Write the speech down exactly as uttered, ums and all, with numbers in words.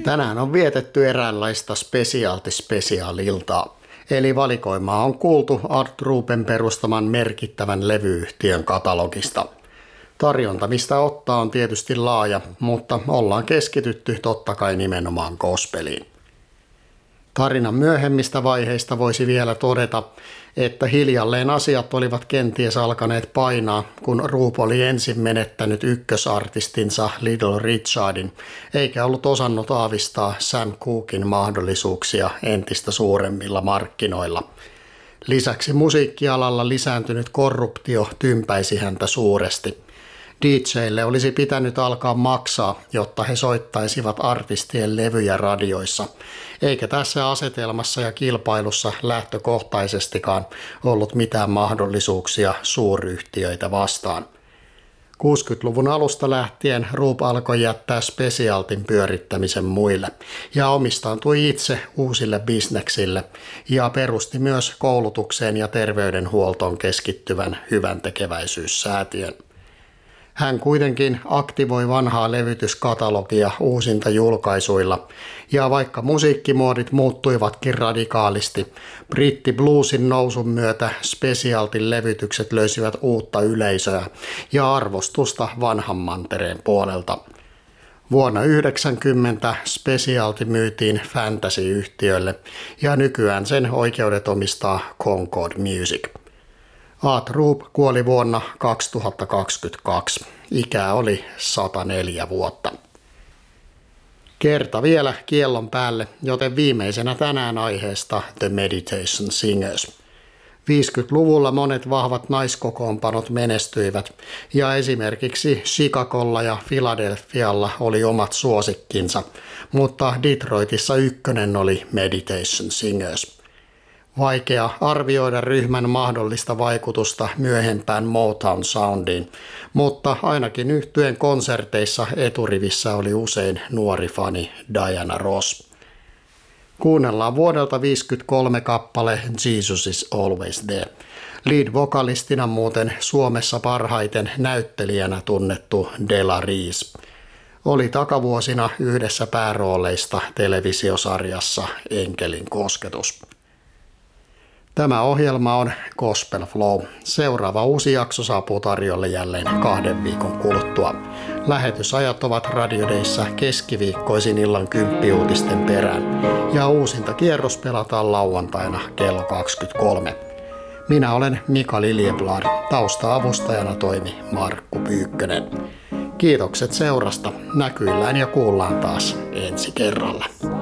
Tänään on vietetty eräänlaista spesiaalti-spesiaaliltaa. Eli valikoimaa on kuultu Art Rupen perustaman merkittävän levyyhtiön katalogista. Tarjonta mistä ottaa on tietysti laaja, mutta ollaan keskitytty totta kai nimenomaan gospeliin. Tarinan myöhemmistä vaiheista voisi vielä todeta, että hiljalleen asiat olivat kenties alkaneet painaa, kun Roop oli ensin menettänyt ykkösartistinsa Little Richardin, eikä ollut osannut aavistaa Sam Cooken mahdollisuuksia entistä suuremmilla markkinoilla. Lisäksi musiikkialalla lisääntynyt korruptio tympäisi häntä suuresti. D J:ille olisi pitänyt alkaa maksaa, jotta he soittaisivat artistien levyjä radioissa, eikä tässä asetelmassa ja kilpailussa lähtökohtaisestikaan ollut mitään mahdollisuuksia suuryhtiöitä vastaan. kuusikymmentäluvun alusta lähtien Roop alkoi jättää spesiaaltin pyörittämisen muille ja omistautui itse uusille bisneksille ja perusti myös koulutukseen ja terveydenhuoltoon keskittyvän hyväntekeväisyyssäätiön. Hän kuitenkin aktivoi vanhaa levytyskatalogia uusinta julkaisuilla, ja vaikka musiikkimuodit muuttuivatkin radikaalisti, brittibluesin nousun myötä spesiaaltin levytykset löysivät uutta yleisöä ja arvostusta vanhan mantereen puolelta. Vuonna yhdeksänkymmentä spesiaalti myytiin Fantasy-yhtiölle ja nykyään sen oikeudet omistaa Concord Music. Art Roop kuoli vuonna kaksituhattakaksikymmentäkaksi. Ikää oli sata neljä vuotta. Kerta vielä kiellon päälle, joten viimeisenä tänään aiheesta The Meditation Singers. viisikymmentäluvulla monet vahvat naiskokoonpanot menestyivät ja esimerkiksi Chicagolla ja Philadelphialla oli omat suosikkinsa, mutta Detroitissa ykkönen oli Meditation Singers. Vaikea arvioida ryhmän mahdollista vaikutusta myöhempään Motown Soundiin, mutta ainakin yhtyeen konserteissa eturivissä oli usein nuori fani Diana Ross. Kuunnellaan vuodelta viisikymmentäkolme kappale Jesus is Always There. Lead-vokalistina muuten Suomessa parhaiten näyttelijänä tunnettu Della Reese. Oli takavuosina yhdessä päärooleista televisiosarjassa Enkelin kosketus. Tämä ohjelma on Gospel Flow. Seuraava uusi jakso saapuu tarjolle jälleen kahden viikon kuluttua. Lähetysajat ovat radiodeissa keskiviikkoisin illan kymppiuutisten perään ja uusinta kierros pelataan lauantaina kello kaksikymmentäkolme. Minä olen Mika Liljeblad. Tausta-avustajana toimi Markku Pyykkönen. Kiitokset seurasta. Näkyillään ja kuullaan taas ensi kerralla.